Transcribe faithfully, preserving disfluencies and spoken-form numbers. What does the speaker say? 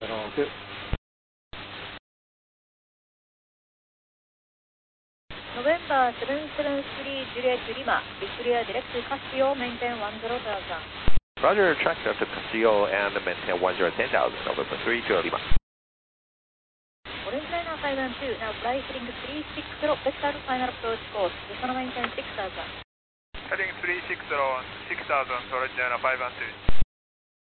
November seven seven three Juliet Lima, be clear direct to Castillo, maintain one zero thousand. Roger, track up to Castillo and maintain one zero ten thousand, November three Juliet Lima. Orange Liner five one two, now fly heading three six zero, vector final approach course, descend maintain six thousand. Heading three six zero, six thousand, Orange Liner five one two.